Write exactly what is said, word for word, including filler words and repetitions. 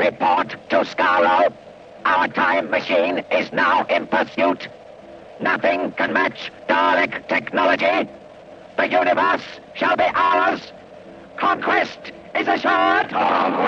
Report to Skaro. Our time machine is now in pursuit. Nothing can match Dalek technology. The universe shall be ours. Conquest is assured. Conquest.